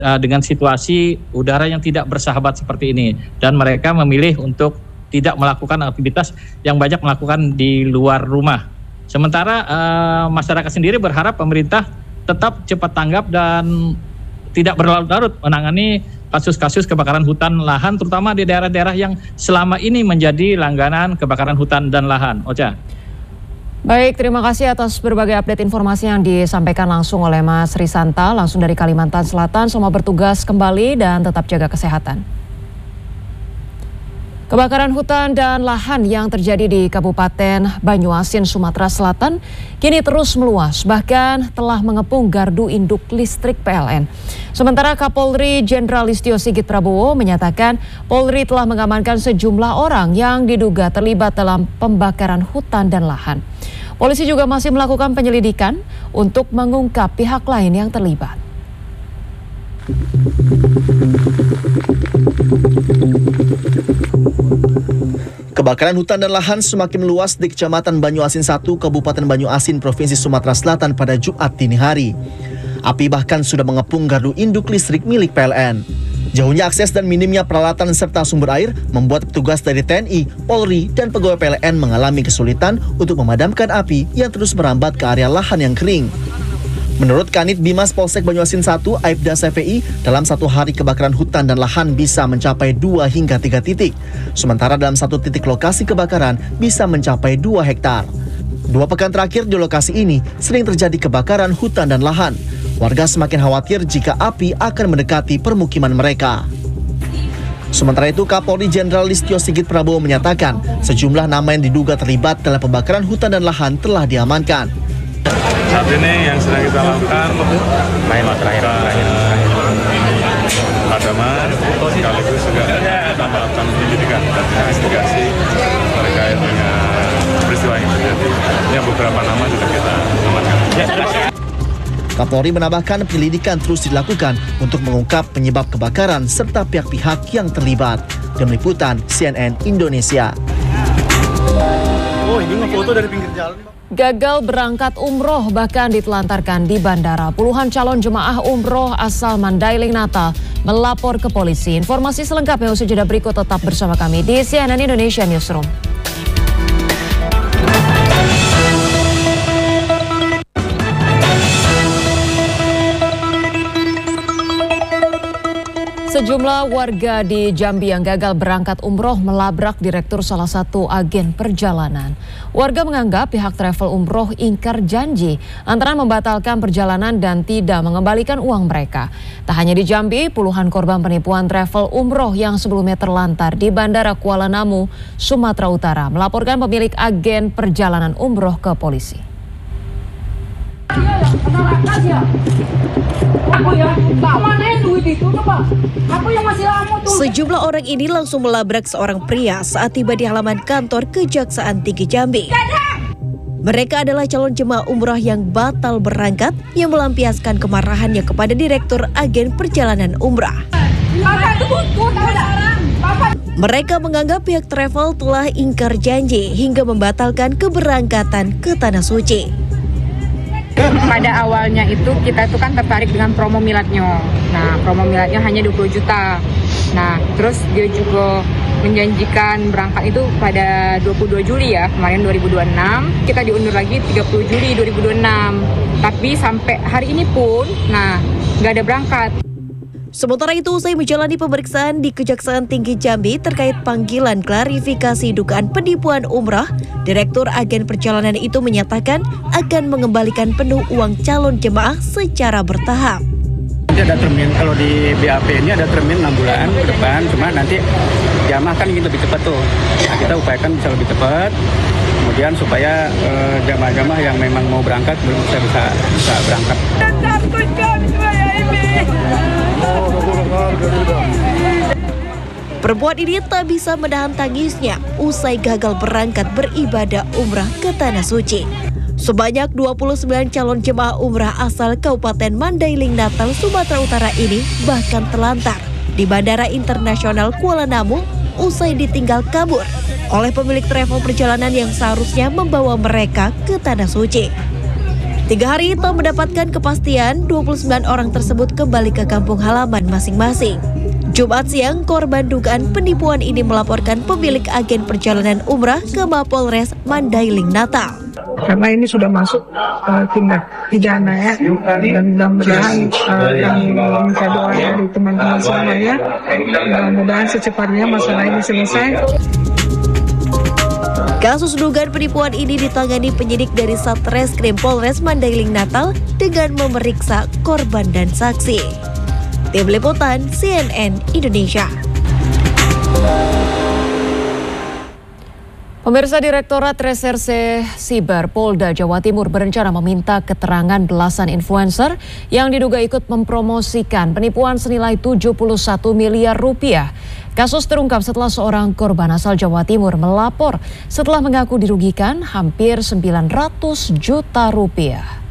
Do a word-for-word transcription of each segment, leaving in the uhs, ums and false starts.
uh, dengan situasi udara yang tidak bersahabat seperti ini, dan mereka memilih untuk tidak melakukan aktivitas yang banyak melakukan di luar rumah. Sementara uh, masyarakat sendiri berharap pemerintah tetap cepat tanggap dan tidak berlarut-larut menangani kasus-kasus kebakaran hutan lahan, terutama di daerah-daerah yang selama ini menjadi langganan kebakaran hutan dan lahan. Ocha. Baik, terima kasih atas berbagai update informasi yang disampaikan langsung oleh Mas Risanta, langsung dari Kalimantan Selatan. Selamat bertugas kembali dan tetap jaga kesehatan. Kebakaran hutan dan lahan yang terjadi di Kabupaten Banyuasin, Sumatera Selatan kini terus meluas, bahkan telah mengepung gardu induk listrik P L N. Sementara Kapolri Jenderal Listio Sigit Prabowo menyatakan Polri telah mengamankan sejumlah orang yang diduga terlibat dalam pembakaran hutan dan lahan. Polisi juga masih melakukan penyelidikan untuk mengungkap pihak lain yang terlibat. Kebakaran hutan dan lahan semakin meluas di Kecamatan Banyuasin satu, Kabupaten Banyuasin, Provinsi Sumatera Selatan pada Jumat dini hari. Api bahkan sudah mengepung gardu induk listrik milik P L N. Jauhnya akses dan minimnya peralatan serta sumber air membuat petugas dari T N I, Polri, dan pegawai P L N mengalami kesulitan untuk memadamkan api yang terus merambat ke area lahan yang kering. Menurut Kanit Bimas Polsek Banyuasin satu, Aibda C V I, dalam satu hari kebakaran hutan dan lahan bisa mencapai dua hingga tiga titik. Sementara dalam satu titik lokasi kebakaran bisa mencapai dua hektar. Dua pekan terakhir di lokasi ini sering terjadi kebakaran hutan dan lahan. Warga semakin khawatir jika api akan mendekati permukiman mereka. Sementara itu, Kapolri Jenderal Listio Sigit Prabowo menyatakan sejumlah nama yang diduga terlibat dalam pembakaran hutan dan lahan telah diamankan. Saat ini yang sedang kita lakukan main terakhir terakhir pemadaman, sekaligus juga kita melakukan penyelidikan dan investigasi terkait dengan peristiwa yang terjadi. Yang beberapa nama sudah kita amankan. Kapolri menambahkan penyelidikan terus dilakukan untuk mengungkap penyebab kebakaran serta pihak-pihak yang terlibat. Tim Liputan C N N Indonesia. Oh, ini ngefoto dari pinggir jalan. Gagal berangkat umroh bahkan ditelantarkan di bandara. Puluhan calon jemaah umroh asal Mandailing Natal melapor ke polisi. Informasi selengkapnya usai jeda berikut, tetap bersama kami di C N N Indonesia Newsroom. Sejumlah warga di Jambi yang gagal berangkat umroh melabrak direktur salah satu agen perjalanan. Warga menganggap pihak travel umroh ingkar janji antara membatalkan perjalanan dan tidak mengembalikan uang mereka. Tak hanya di Jambi, puluhan korban penipuan travel umroh yang sebelumnya terlantar di Bandara Kuala Namu, Sumatera Utara melaporkan pemilik agen perjalanan umroh ke polisi. Sejumlah orang ini langsung melabrak seorang pria saat tiba di halaman kantor Kejaksaan Tinggi Jambi. Mereka adalah calon jemaah umrah yang batal berangkat yang melampiaskan kemarahannya kepada direktur agen perjalanan umrah. Mereka menganggap pihak travel telah ingkar janji hingga membatalkan keberangkatan ke Tanah Suci. Pada awalnya itu kita itu kan tertarik dengan promo miladnya. Nah, promo miladnya hanya dua puluh juta. Nah, terus dia juga menjanjikan berangkat itu pada dua puluh dua Juli ya, kemarin dua ribu dua puluh enam. Kita diundur lagi tiga puluh Juli dua ribu dua puluh enam. Tapi sampai hari ini pun, nah, nggak ada berangkat. Sementara itu, usai menjalani pemeriksaan di Kejaksaan Tinggi Jambi terkait panggilan klarifikasi dugaan penipuan umrah, Direktur Agen Perjalanan itu menyatakan akan mengembalikan penuh uang calon jemaah secara bertahap. Ada termin, kalau di B A P ini ada termin enam bulan ke depan, cuma nanti jamaah kan ingin lebih cepat tuh. Nah, kita upayakan bisa lebih cepat, kemudian supaya eh, jamaah-jamaah yang memang mau berangkat bisa bisa, bisa berangkat. Perempuan ini tak bisa menahan tangisnya usai gagal berangkat beribadah umrah ke Tanah Suci. Sebanyak dua puluh sembilan calon jemaah umrah asal Kabupaten Mandailing Natal, Sumatera Utara ini bahkan terlantar di Bandara Internasional Kuala Namu usai ditinggal kabur oleh pemilik travel perjalanan yang seharusnya membawa mereka ke Tanah Suci. Tiga hari tak mendapatkan kepastian, dua puluh sembilan orang tersebut kembali ke kampung halaman masing-masing. Jumat siang, korban dugaan penipuan ini melaporkan pemilik agen perjalanan umrah ke Mapolres Mandailing Natal. Karena ini sudah masuk uh, tindak pidana ya, dan mudah-mudahan uh, yang minta doa dari teman-teman semuanya, mudah-mudahan secepatnya masalah ini selesai. Kasus dugaan penipuan ini ditangani penyidik dari Satreskrim Polres Mandailing Natal dengan memeriksa korban dan saksi. Tim Liputan C N N Indonesia. Pemirsa, Direktorat Reserse Siber Polda Jawa Timur berencana meminta keterangan belasan influencer yang diduga ikut mempromosikan penipuan senilai tujuh puluh satu miliar rupiah. Kasus terungkap setelah seorang korban asal Jawa Timur melapor setelah mengaku dirugikan hampir sembilan ratus juta rupiah.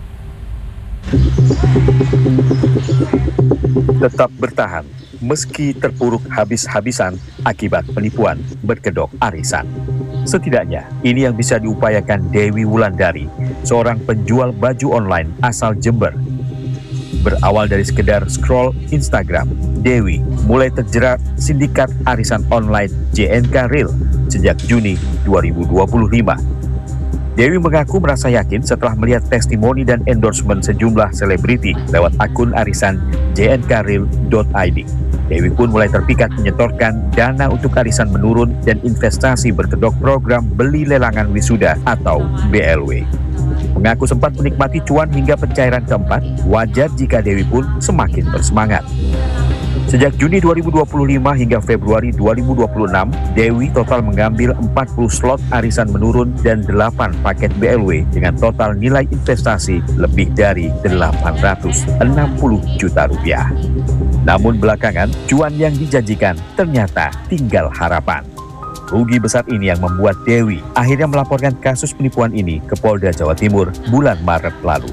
Tetap bertahan meski terpuruk habis-habisan akibat penipuan berkedok arisan. Setidaknya ini yang bisa diupayakan Dewi Wulandari, seorang penjual baju online asal Jember. Berawal dari sekedar scroll Instagram, Dewi mulai terjerat sindikat arisan online J N K Real sejak Juni dua ribu dua puluh lima. Dewi mengaku merasa yakin setelah melihat testimoni dan endorsement sejumlah selebriti lewat akun arisan j n k real dot i d. Dewi pun mulai terpikat menyetorkan dana untuk arisan menurun dan investasi berkedok program beli lelangan wisuda atau B L W. Mengaku sempat menikmati cuan hingga pencairan keempat, wajar jika Dewi pun semakin bersemangat. Sejak Juni dua ribu dua puluh lima hingga Februari dua ribu dua puluh enam, Dewi total mengambil empat puluh slot arisan menurun dan delapan paket B L W dengan total nilai investasi lebih dari delapan ratus enam puluh juta rupiah. Namun belakangan, cuan yang dijanjikan ternyata tinggal harapan. Rugi besar ini yang membuat Dewi akhirnya melaporkan kasus penipuan ini ke Polda Jawa Timur bulan Maret lalu.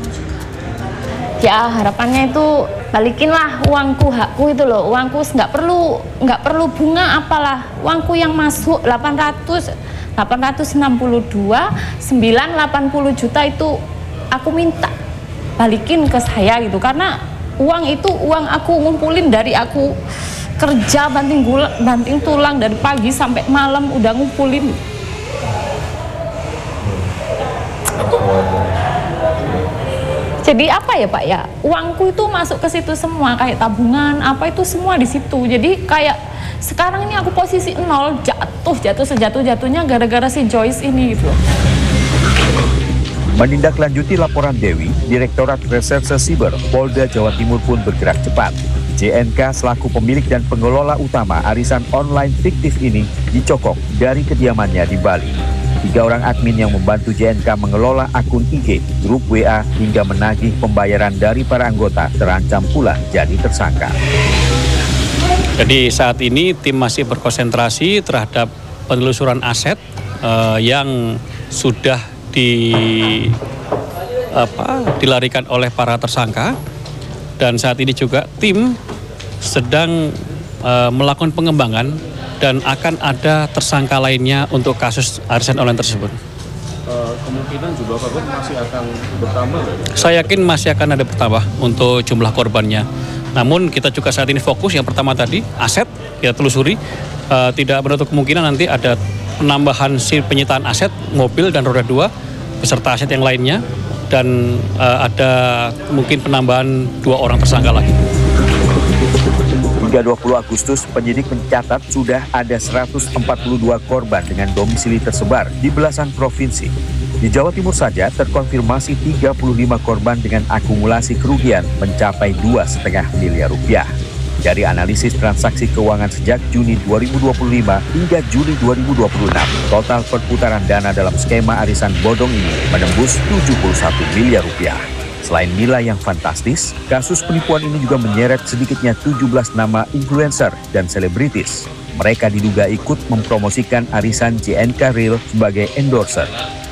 Ya harapannya itu balikinlah uangku, hakku itu loh, uangku nggak perlu nggak perlu bunga apalah, uangku yang masuk delapan ratus enam puluh dua sembilan ratus delapan puluh juta itu aku minta balikin ke saya gitu, karena uang itu uang aku ngumpulin dari aku kerja banting gula, banting tulang dari pagi sampai malam udah ngumpulin. Jadi apa ya Pak ya, uangku itu masuk ke situ semua, kayak tabungan apa itu semua di situ. Jadi kayak sekarang ini aku posisi nol, jatuh jatuh sejatuh jatuhnya gara-gara si Joyce ini gitu. Menindaklanjuti laporan Dewi, Direktorat Reserse Siber Polda Jawa Timur pun bergerak cepat. J N K selaku pemilik dan pengelola utama arisan online fiktif ini dicokok dari kediamannya di Bali. Tiga orang admin yang membantu J N K mengelola akun I G, grup W A hingga menagih pembayaran dari para anggota terancam pula jadi tersangka. Jadi saat ini tim masih berkonsentrasi terhadap penelusuran aset uh, yang sudah di apa dilarikan oleh para tersangka, dan saat ini juga tim sedang uh, melakukan pengembangan dan akan ada tersangka lainnya untuk kasus arisan online tersebut. Uh, kemungkinan jumlah korban masih akan bertambah? Saya yakin masih akan ada bertambah untuk jumlah korbannya. Namun kita juga saat ini fokus yang pertama tadi aset kita telusuri, uh, tidak menutup kemungkinan nanti ada penambahan si penyitaan aset mobil dan roda dua beserta aset yang lainnya, dan uh, ada mungkin penambahan dua orang tersangka lagi. Hingga dua puluh Agustus, penyidik mencatat sudah ada seratus empat puluh dua korban dengan domisili tersebar di belasan provinsi. Di Jawa Timur saja terkonfirmasi tiga puluh lima korban dengan akumulasi kerugian mencapai dua koma lima miliar rupiah. Dari analisis transaksi keuangan sejak Juni dua ribu dua puluh lima hingga Juli dua ribu dua puluh enam, total perputaran dana dalam skema arisan bodong ini menembus tujuh puluh satu miliar rupiah. Selain nilai yang fantastis, kasus penipuan ini juga menyeret sedikitnya tujuh belas nama influencer dan selebritis. Mereka diduga ikut mempromosikan arisan J N K Real sebagai endorser.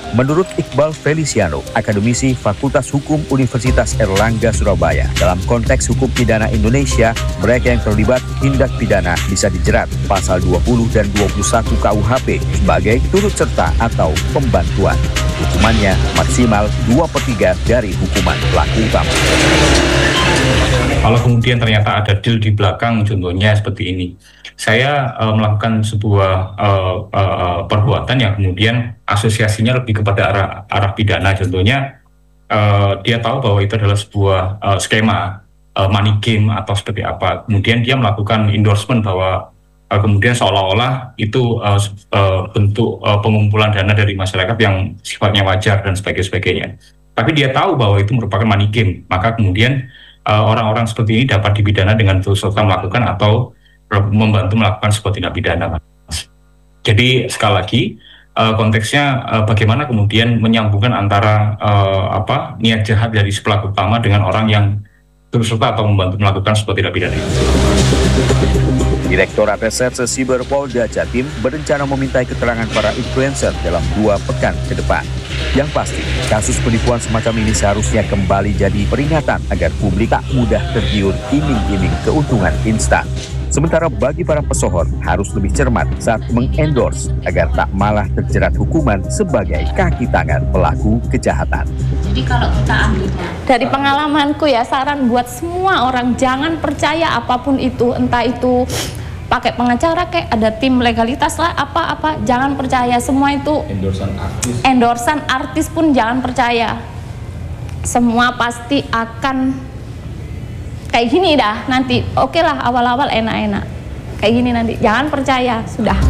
Menurut Iqbal Feliciano, akademisi Fakultas Hukum Universitas Erlangga Surabaya, dalam konteks hukum pidana Indonesia, mereka yang terlibat tindak pidana bisa dijerat pasal dua puluh dan dua puluh satu K U H P sebagai turut serta atau pembantuan. Hukumannya maksimal dua per tiga dari hukuman pelaku utama. Kalau kemudian ternyata ada deal di belakang, contohnya seperti ini. Saya uh, melakukan sebuah uh, uh, perbuatan yang kemudian asosiasinya lebih kepada arah, arah pidana. Contohnya uh, dia tahu bahwa itu adalah sebuah uh, skema uh, money game atau seperti apa. Kemudian dia melakukan endorsement bahwa uh, kemudian seolah-olah itu uh, uh, bentuk uh, pengumpulan dana dari masyarakat yang sifatnya wajar dan sebagainya. Tapi dia tahu bahwa itu merupakan money game, maka kemudian orang-orang uh, seperti ini dapat dipidana dengan turut serta melakukan atau membantu melakukan sebuah tindak pidana. Jadi sekali lagi uh, konteksnya uh, bagaimana kemudian menyambungkan antara uh, apa niat jahat dari si pelaku utama dengan orang yang turut serta atau membantu melakukan sebuah tindak pidana. Direktorat Reserse Siber Polda Jatim berencana memintai keterangan para influencer dalam dua pekan ke depan. Yang pasti, kasus penipuan semacam ini seharusnya kembali jadi peringatan agar publik tak mudah tergiur iming-iming keuntungan instan. Sementara bagi para pesohor harus lebih cermat saat mengendorse agar tak malah terjerat hukuman sebagai kaki tangan pelaku kejahatan. Jadi kalau kita ambil dari pengalamanku ya, saran buat semua orang jangan percaya apapun itu, entah itu pakai pengacara kayak ada tim legalitas lah apa-apa, jangan percaya semua itu. Endorsan artis. Endorsan artis pun jangan percaya. Semua pasti akan kayak gini dah nanti. Oke lah awal-awal enak-enak. Kayak gini nanti. Jangan percaya, sudah.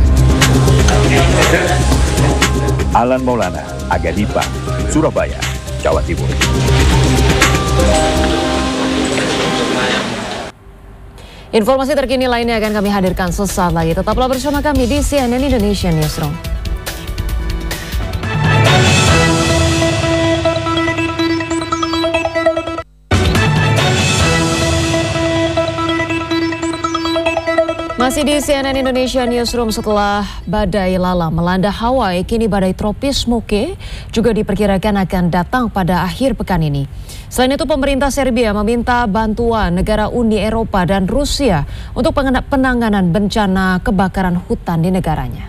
Alan Maulana, Aga Dipa, Surabaya, Jawa Timur. Informasi terkini lainnya akan kami hadirkan sesaat lagi. Tetaplah bersama kami di C N N Indonesia Newsroom. Masih di C N N Indonesia Newsroom, setelah badai Lala melanda Hawaii, kini badai tropis Moke juga diperkirakan akan datang pada akhir pekan ini. Selain itu, pemerintah Serbia meminta bantuan negara Uni Eropa dan Rusia untuk penanganan bencana kebakaran hutan di negaranya.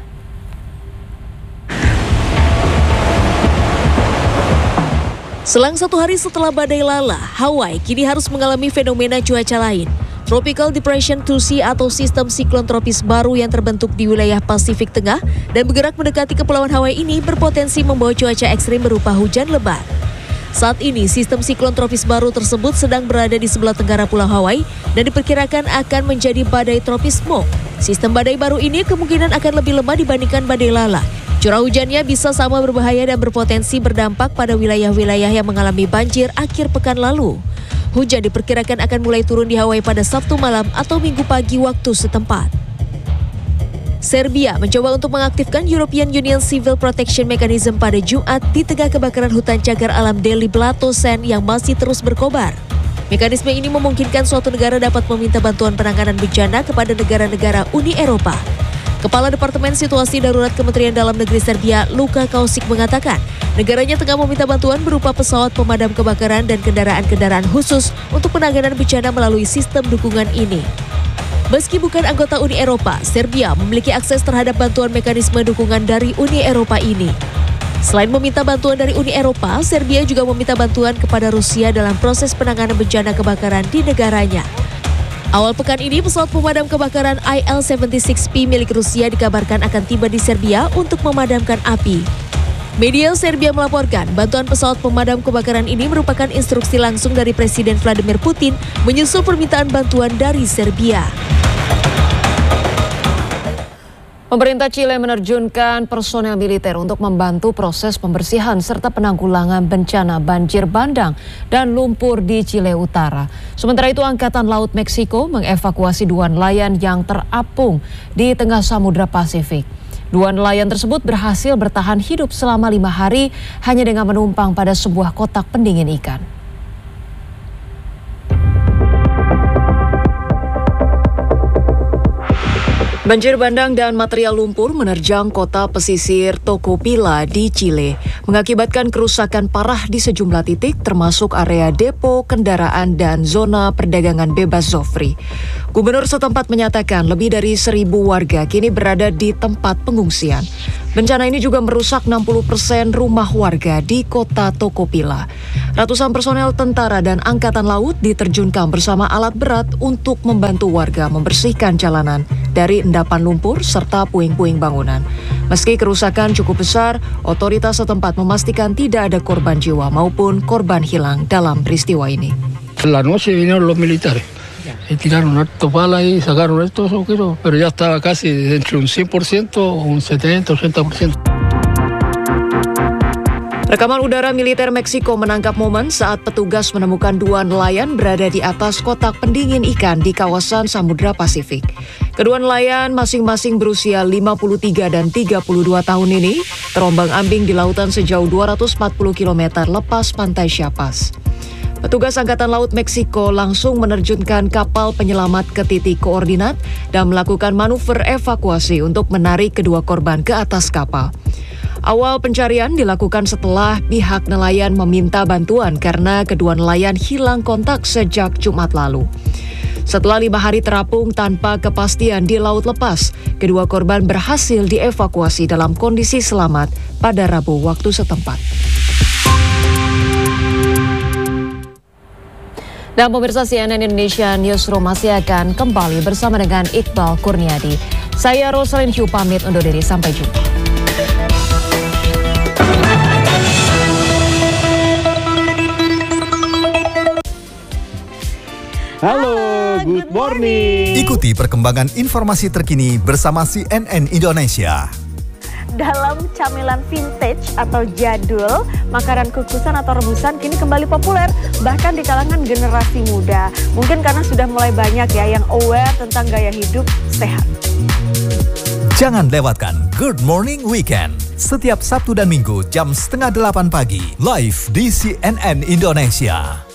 Selang satu hari setelah badai Lala, Hawaii kini harus mengalami fenomena cuaca lain. Tropical Depression two C atau sistem siklon tropis baru yang terbentuk di wilayah Pasifik Tengah dan bergerak mendekati Kepulauan Hawaii ini berpotensi membawa cuaca ekstrim berupa hujan lebat. Saat ini, sistem siklon tropis baru tersebut sedang berada di sebelah tenggara Pulau Hawaii dan diperkirakan akan menjadi badai tropis Moke. Sistem badai baru ini kemungkinan akan lebih lemah dibandingkan badai Lala. Curah hujannya bisa sama berbahaya dan berpotensi berdampak pada wilayah-wilayah yang mengalami banjir akhir pekan lalu. Hujan diperkirakan akan mulai turun di Hawaii pada Sabtu malam atau Minggu pagi waktu setempat. Serbia mencoba untuk mengaktifkan European Union Civil Protection Mechanism pada Jumat di tengah kebakaran hutan cagar alam Deli Blato Sen yang masih terus berkobar. Mekanisme ini memungkinkan suatu negara dapat meminta bantuan penanganan bencana kepada negara-negara Uni Eropa. Kepala Departemen Situasi Darurat Kementerian Dalam Negeri Serbia, Luka Kausic mengatakan, negaranya tengah meminta bantuan berupa pesawat pemadam kebakaran dan kendaraan-kendaraan khusus untuk penanganan bencana melalui sistem dukungan ini. Meski bukan anggota Uni Eropa, Serbia memiliki akses terhadap bantuan mekanisme dukungan dari Uni Eropa ini. Selain meminta bantuan dari Uni Eropa, Serbia juga meminta bantuan kepada Rusia dalam proses penanganan bencana kebakaran di negaranya. Awal pekan ini, pesawat pemadam kebakaran I L tujuh puluh enam P milik Rusia dikabarkan akan tiba di Serbia untuk memadamkan api. Media Serbia melaporkan bantuan pesawat pemadam kebakaran ini merupakan instruksi langsung dari Presiden Vladimir Putin menyusul permintaan bantuan dari Serbia. Pemerintah Chile menerjunkan personel militer untuk membantu proses pembersihan serta penanggulangan bencana banjir bandang dan lumpur di Chile Utara. Sementara itu, Angkatan Laut Meksiko mengevakuasi dua nelayan yang terapung di tengah Samudra Pasifik. Dua nelayan tersebut berhasil bertahan hidup selama lima hari hanya dengan menumpang pada sebuah kotak pendingin ikan. Banjir bandang dan material lumpur menerjang kota pesisir Tocopilla di Chile, mengakibatkan kerusakan parah di sejumlah titik termasuk area depo kendaraan dan zona perdagangan bebas Zofri. Gubernur setempat menyatakan lebih dari seribu warga kini berada di tempat pengungsian. Bencana ini juga merusak enam puluh persen rumah warga di kota Tocopilla. Ratusan personel tentara dan angkatan laut diterjunkan bersama alat berat untuk membantu warga membersihkan jalanan dari endapan lumpur serta puing-puing bangunan. Meski kerusakan cukup besar, otoritas setempat memastikan tidak ada korban jiwa maupun korban hilang dalam peristiwa ini. La noche vinieron los militares. Y tiraron harto pala y sacaron estos agujeros, pero ya estaba casi entre un cien por ciento o un setenta ochenta por ciento. Rekaman udara militer Meksiko menangkap momen saat petugas menemukan dua nelayan berada di atas kotak pendingin ikan di kawasan Samudra Pasifik. Kedua nelayan masing-masing berusia lima puluh tiga dan tiga puluh dua tahun ini terombang-ambing di lautan sejauh dua ratus empat puluh kilometer lepas pantai Chiapas. Petugas Angkatan Laut Meksiko langsung menerjunkan kapal penyelamat ke titik koordinat dan melakukan manuver evakuasi untuk menarik kedua korban ke atas kapal. Awal pencarian dilakukan setelah pihak nelayan meminta bantuan karena kedua nelayan hilang kontak sejak Jumat lalu. Setelah lima hari terapung tanpa kepastian di laut lepas, kedua korban berhasil dievakuasi dalam kondisi selamat pada Rabu waktu setempat. Dan pemirsa C N N Indonesia Newsroom masih akan kembali bersama dengan Iqbal Kurniadi. Saya Rosalyn Hugh pamit undur diri, sampai jumpa. Halo, good morning. Ikuti perkembangan informasi terkini bersama C N N Indonesia. Dalam camilan vintage atau jadul, makanan kukusan atau rebusan kini kembali populer, bahkan di kalangan generasi muda. Mungkin karena sudah mulai banyak ya yang aware tentang gaya hidup sehat. Jangan lewatkan Good Morning Weekend setiap Sabtu dan Minggu jam setengah delapan pagi live di C N N Indonesia.